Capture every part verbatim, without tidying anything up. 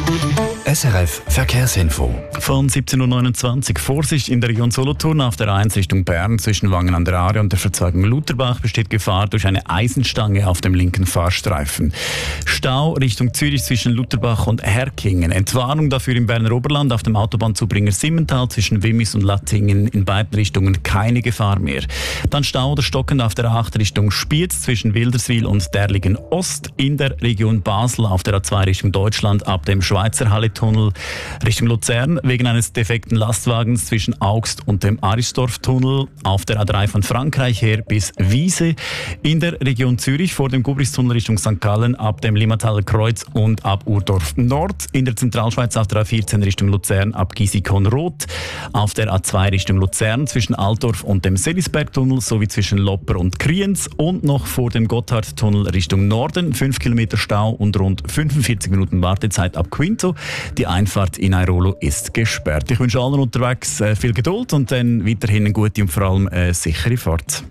S R F Verkehrsinfo. Von siebzehn Uhr neunundzwanzig. Vorsicht in der Region Solothurn auf der A eins Richtung Bern zwischen Wangen an der Aare und der Verzweigung Lutherbach besteht Gefahr durch eine Eisenstange auf dem linken Fahrstreifen. Stau Richtung Zürich zwischen Lutherbach und Herkingen. Entwarnung dafür im Berner Oberland auf dem Autobahnzubringer Simmental zwischen Wimmis und Lattingen. In beiden Richtungen keine Gefahr mehr. Dann Stau oder stockend auf der A acht Richtung Spiez zwischen Wilderswil und Derlingen Ost. In der Region Basel auf der A zwei Richtung Deutschland ab dem Schweizer Halle-Tunnel Richtung Luzern wegen eines defekten Lastwagens zwischen Augst und dem Arisdorf-Tunnel. Auf der A drei von Frankreich her bis Wiese. In der Region Zürich vor dem Gubristunnel Richtung Sankt Gallen ab dem Limmataler Kreuz und ab Urdorf Nord. In der Zentralschweiz auf der A vierzehn Richtung Luzern ab Gisikon-Roth. Auf der A zwei Richtung Luzern zwischen Altdorf und dem Selisberg-Tunnel sowie zwischen Lopper und Kriens. Und noch vor dem Gotthard-Tunnel Richtung Norden. fünf Kilometer Stau und rund fünfundvierzig Minuten Wartezeit ab Quinto. Die Einfahrt in Airolo ist gesperrt. Ich wünsche allen unterwegs äh, viel Geduld und dann weiterhin eine gute und vor allem äh, sichere Fahrt.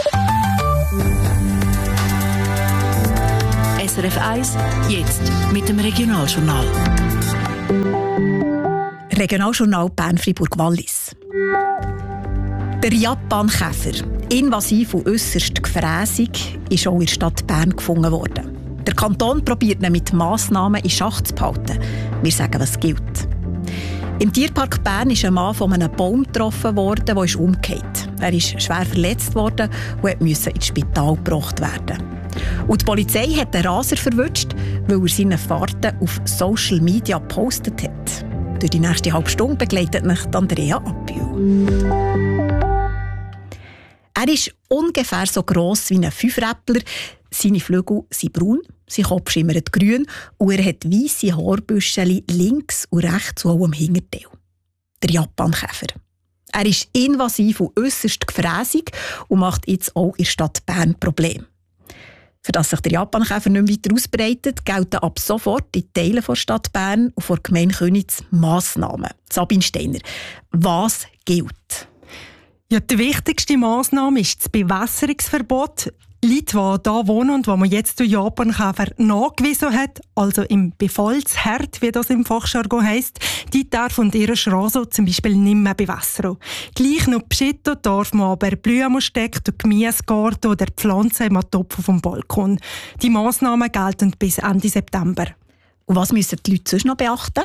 S R F eins, jetzt mit dem Regionaljournal. Regionaljournal Bern-Fribourg-Wallis. Der Japankäfer, invasiv und äusserst gefräßig, ist auch in der Stadt Bern gefunden worden. Der Kanton probiert ihn mit Massnahmen in Schach zu behalten. Wir sagen, was gilt. Im Tierpark Bern ist ein Mann von einem Baum getroffen worden, der ist umgekehrt. Er ist schwer verletzt worden und musste ins Spital gebracht werden. Und die Polizei hat den Raser verwünscht, weil er seine Fahrten auf Social Media gepostet hat. Durch die nächste halbe Stunde begleitet mich Andrea Appiu. Er ist ungefähr so gross wie ein Fünfräppler. Seine Flügel sind braun, sein Kopf schimmert grün und er hat weisse Haarbüschchen links und rechts und auch am Hinterteil. Der Japankäfer. Er ist invasiv und äusserst gefräßig und macht jetzt auch in der Stadt Bern Probleme. Für dass sich der Japankäfer nicht mehr weiter ausbreitet, gelten ab sofort in Teilen der Stadt Bern und der Gemeinde Köniz Massnahmen. Sabine Steiner, was gilt? Ja, die wichtigste Massnahme ist das Bewässerungsverbot. Leute, die hier wohnen und die man jetzt durch Japankäfer nachgewiesen hat, also im Befallsherd, wie das im Fachjargon heisst, die dürfen ihre Straße zum Beispiel nicht mehr bewässern. Gleich noch Pschitto darf man aber Blumen stecken, Gemüsegarten oder Pflanzen im Topf vom Balkon. Die Massnahmen gelten bis Ende September. Und was müssen die Leute sonst noch beachten?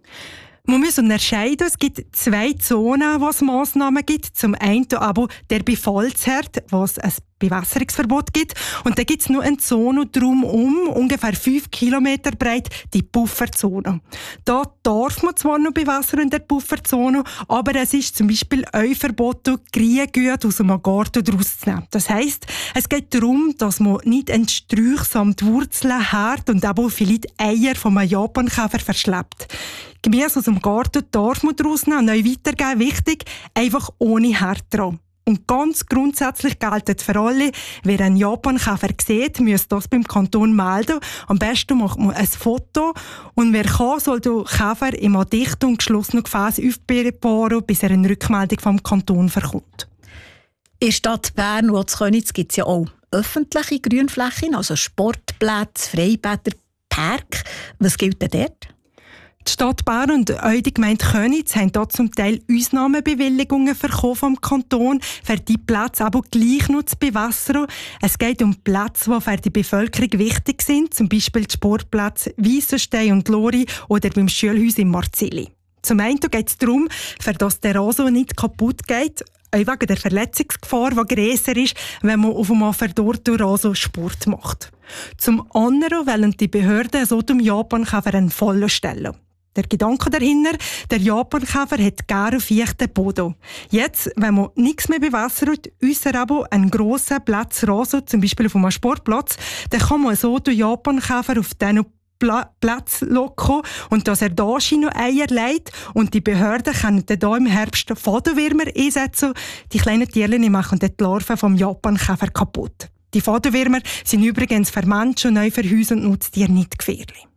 Man muss unterscheiden, es gibt zwei Zonen, wo es Massnahmen gibt. Zum einen aber der Befallsherd, wo es ein Bewässerungsverbot gibt. Und dann gibt es noch eine Zone drumherum, ungefähr fünf Kilometer breit, die Pufferzone. Da darf man zwar noch bewässern in der Pufferzone, aber es ist zum Beispiel auch verboten, Griengüte aus einem Garten daraus zu nehmen. Das heisst, es geht darum, dass man nicht ein Sträuch samt Wurzeln, Herd und auch vielleicht Eier vom Japankäfer verschleppt. Gemüse aus dem Garten darf man daraus nehmen und auch weitergeben. Wichtig, einfach ohne Herd dran. Und ganz grundsätzlich gilt für alle, wer einen Japankäfer sieht, müsste das beim Kanton melden. Am besten macht man ein Foto. Und wer kann, soll den Käfer im dichten und geschlossenen Gefäß aufbewahren, bis er eine Rückmeldung vom Kanton bekommt. In der Stadt Bern und in Köniz gibt es ja auch öffentliche Grünflächen, also Sportplätze, Freibäder, Park. Was gilt denn dort? Die Stadt Bern und auch die Gemeinde Köniz haben dort zum Teil Ausnahmebewilligungen vom Kanton, für die Plätze aber gleich noch zu bewässern. Es geht um Plätze, die für die Bevölkerung wichtig sind, zum Beispiel die Sportplätze Weissenstein und Lori oder beim Schulhaus in Marzili. Zum einen geht es darum, für dass der Rasen nicht kaputt geht, auch wegen der Verletzungsgefahr, die grösser ist, wenn man auf einem verdorrten Rasen Sport macht. Zum anderen wollen die Behörden so dem Japankäfer einen Fallen stellen. Der Gedanke dahinter, der Japankäfer hat gerne feuchten Boden. Jetzt, wenn man nichts mehr bewässert, äußer aber einen grossen Platz Rasen, zum Beispiel auf einem Sportplatz, dann kann man so den Japankäfer auf diesen Pla- Platz locken und dass er da noch Eier legt und die Behörden können dann im Herbst Fadenwürmer einsetzen. Die kleinen Tierchen machen die Larven vom Japankäfer kaputt. Die Fadenwürmer sind übrigens für Menschen und auch für Häuser und Nutztiere nicht gefährlich.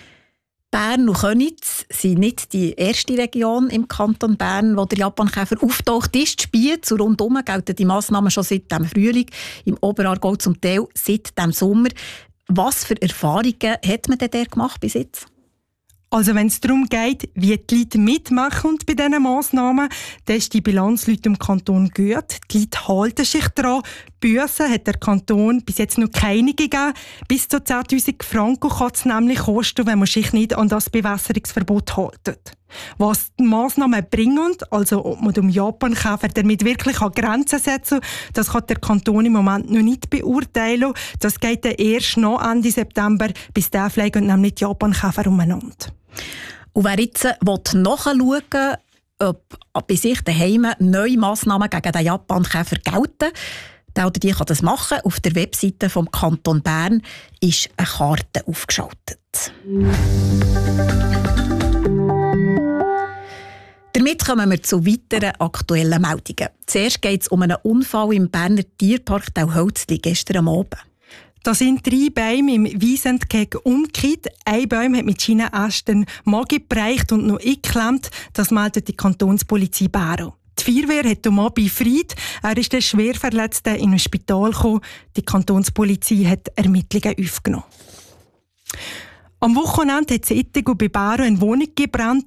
Bern und Köniz sind nicht die erste Region im Kanton Bern, wo der Japankäfer auftaucht ist. Die Spiez und rundum gelten die Massnahmen schon seit dem Frühling, im Oberaargau zum Teil seit dem Sommer. Was für Erfahrungen hat man denn der gemacht bis jetzt? Also wenn es darum geht, wie die Leute mitmachen bei diesen Massnahmen, dann ist die Bilanz Leute im Kanton gut. Die Leute halten sich daran. Büssen hat der Kanton bis jetzt noch keine gegeben. Bis zu zehntausend Franken kann es nämlich kosten, wenn man sich nicht an das Bewässerungsverbot hält. Was die Massnahmen bringen, also ob man dem Japankäfer damit wirklich an Grenzen setzen kann, das kann der Kanton im Moment noch nicht beurteilen. Das geht dann erst noch Ende September, bis der fliegen nämlich die Japankäfer umeinander. Und wer jetzt nachschauen will, ob bei sich daheim neue Massnahmen gegen den Japankäfer gelten, der oder die kann das machen. Auf der Webseite vom Kanton Bern ist eine Karte aufgeschaltet. Damit kommen wir zu weiteren aktuellen Meldungen. Zuerst geht es um einen Unfall im Berner Tierpark Tauholzli gestern am Abend. Da sind drei Bäume im Wiesentgehege umgekehrt. Ein Baum hat mit Schienenästen Magen gebreicht und noch eingeklemmt. Das meldet die Kantonspolizei Bern. Die Feuerwehr hat den Mann befreit. Er ist dann schwer verletzt in ein Spital gekommen. Die Kantonspolizei hat Ermittlungen aufgenommen. Am Wochenende hat es Ittigen bei Baro eine Wohnung gebrannt.